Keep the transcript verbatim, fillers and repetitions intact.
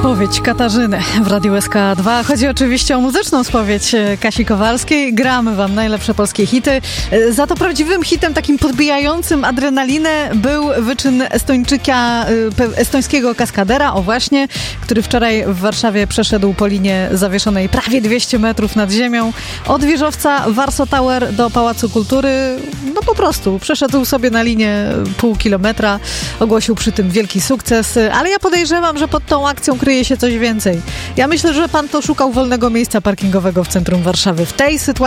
Spowiedź Katarzyny w Radiu S K dwa. Chodzi oczywiście o muzyczną spowiedź Kasi Kowalskiej. Gramy wam najlepsze polskie hity. Za to prawdziwym hitem, takim podbijającym adrenalinę, był wyczyn Estończyka, estońskiego kaskadera, o właśnie, który wczoraj w Warszawie przeszedł po linie zawieszonej prawie dwieście metrów nad ziemią. Od wieżowca Warsaw Tower do Pałacu Kultury, no po prostu przeszedł sobie na linię pół kilometra. Ogłosił przy tym wielki sukces, ale ja podejrzewam, że pod tą akcją kryje się coś więcej. Ja myślę, że pan to szukał wolnego miejsca parkingowego w centrum Warszawy. W tej sytuacji